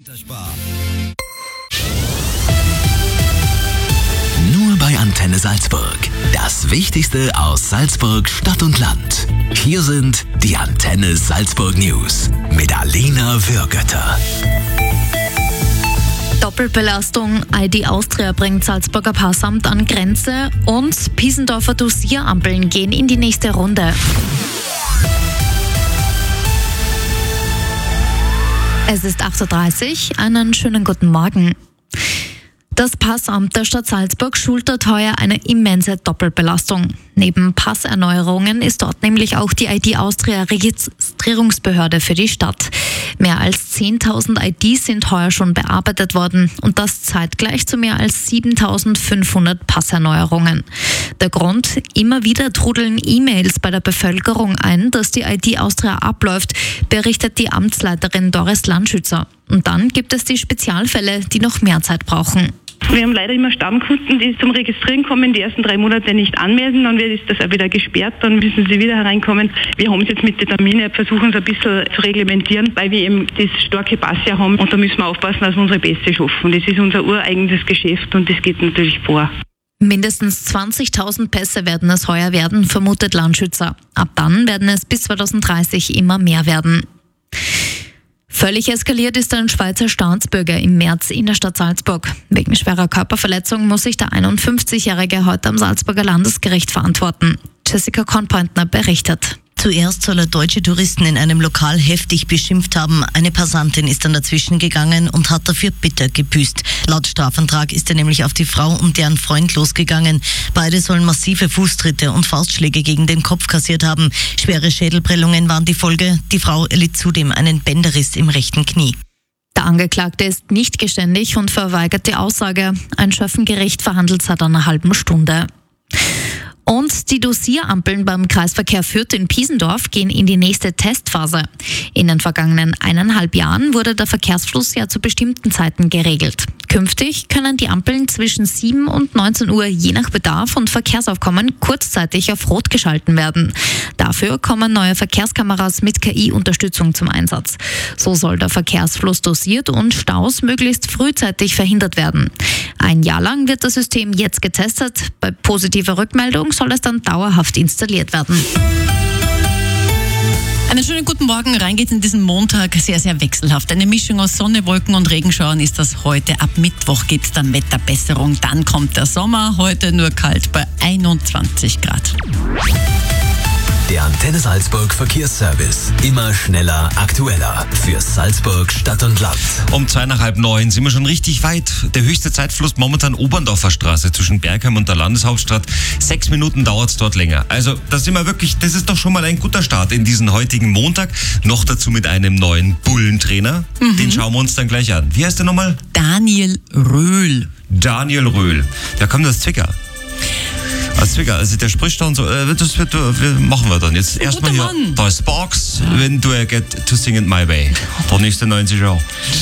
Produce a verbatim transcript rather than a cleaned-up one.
Nur bei Antenne Salzburg. Das Wichtigste aus Salzburg, Stadt und Land. Hier sind die Antenne Salzburg News mit Alena Würgötter. Doppelbelastung, I D Austria bringt Salzburger Passamt an Grenze und Piesendorfer Dosirampeln gehen in die nächste Runde. Es ist acht Uhr dreißig, einen schönen guten Morgen. Das Passamt der Stadt Salzburg schultert heuer eine immense Doppelbelastung. Neben Passerneuerungen ist dort nämlich auch die I D Austria Registrierungsbehörde für die Stadt. Mehr als zehntausend I Ds sind heuer schon bearbeitet worden und das zeitgleich zu mehr als siebentausendfünfhundert Passerneuerungen. Der Grund? Immer wieder trudeln E-Mails bei der Bevölkerung ein, dass die I D Austria abläuft, berichtet die Amtsleiterin Doris Landschützer. Und dann gibt es die Spezialfälle, die noch mehr Zeit brauchen. Wir haben leider immer Stammkunden, die zum Registrieren kommen, die ersten drei Monate nicht anmelden, dann wird das auch wieder gesperrt, dann müssen sie wieder hereinkommen. Wir haben es jetzt mit den Terminen, versuchen es ein bisschen zu reglementieren, weil wir eben das starke Passjahr haben und da müssen wir aufpassen, dass wir unsere Pässe schaffen. Das ist unser ureigenes Geschäft und das geht natürlich vor. Mindestens zwanzigtausend Pässe werden es heuer werden, vermutet Landschützer. Ab dann werden es bis zweitausenddreißig immer mehr werden. Völlig eskaliert ist ein Schweizer Staatsbürger im März in der Stadt Salzburg. Wegen schwerer Körperverletzung muss sich der einundfünfzigjährige heute am Salzburger Landesgericht verantworten. Jessica Kornpointner berichtet. Zuerst soll er deutsche Touristen in einem Lokal heftig beschimpft haben. Eine Passantin ist dann dazwischen gegangen und hat dafür bitter gebüßt. Laut Strafantrag ist er nämlich auf die Frau und deren Freund losgegangen. Beide sollen massive Fußtritte und Faustschläge gegen den Kopf kassiert haben. Schwere Schädelprellungen waren die Folge. Die Frau erlitt zudem einen Bänderriss im rechten Knie. Der Angeklagte ist nicht geständig und verweigert die Aussage. Ein Schöffengericht verhandelt seit einer halben Stunde. Und die Dosirampeln beim Kreisverkehr Fürth in Piesendorf gehen in die nächste Testphase. In den vergangenen eineinhalb Jahren wurde der Verkehrsfluss ja zu bestimmten Zeiten geregelt. Künftig können die Ampeln zwischen sieben und neunzehn Uhr je nach Bedarf und Verkehrsaufkommen kurzzeitig auf Rot geschalten werden. Dafür kommen neue Verkehrskameras mit K I-Unterstützung zum Einsatz. So soll der Verkehrsfluss dosiert und Staus möglichst frühzeitig verhindert werden. Ein Jahr lang wird das System jetzt getestet. Bei positiver Rückmeldung soll es dann dauerhaft installiert werden. Einen schönen guten Morgen. Rein geht's in diesen Montag sehr, sehr wechselhaft. Eine Mischung aus Sonne, Wolken und Regenschauern ist das heute. Ab Mittwoch gibt's dann Wetterbesserung. Dann kommt der Sommer. Heute nur kalt bei einundzwanzig Grad. Der Antenne Salzburg Verkehrsservice. Immer schneller, aktueller. Für Salzburg, Stadt und Land. Um zwei nach halb neun sind wir schon richtig weit. Der höchste Zeitfluss momentan Oberndorfer Straße zwischen Bergheim und der Landeshauptstadt. Sechs Minuten dauert es dort länger. Also das sind wir wirklich, das ist doch schon mal ein guter Start in diesen heutigen Montag. Noch dazu mit einem neuen Bullentrainer. Mhm. Den schauen wir uns dann gleich an. Wie heißt der nochmal? Daniel Röhl. Daniel Röhl. Der kommt aus Zwickau. Als Zwickau, also der spricht dann so, äh, das wird, wir machen wir dann. Jetzt erstmal hier, da ist Sparks, when do I get to sing it my way? Der nächste neunzig Jahre.